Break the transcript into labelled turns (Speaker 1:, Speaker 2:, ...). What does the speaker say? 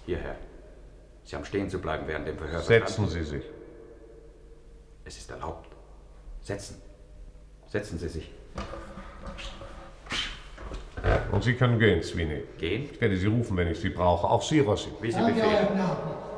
Speaker 1: Hierher. Sie haben stehen zu bleiben während dem Verhör.
Speaker 2: Setzen Sie sich.
Speaker 1: Es ist erlaubt. Setzen. Setzen Sie sich.
Speaker 2: Und Sie können gehen, Sweeney.
Speaker 1: Gehen?
Speaker 2: Ich werde Sie rufen, wenn ich Sie brauche. Auch Sie, Rossi.
Speaker 1: Wie Sie
Speaker 3: Danke,
Speaker 1: befehlen.
Speaker 3: Euer Gnaden.